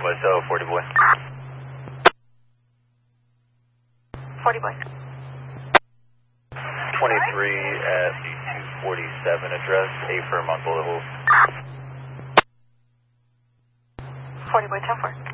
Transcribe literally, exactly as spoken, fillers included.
What's up, forty boy? forty boy. twenty-three at the two forty-seven address, A firm on bullet hole. forty boy, ten four.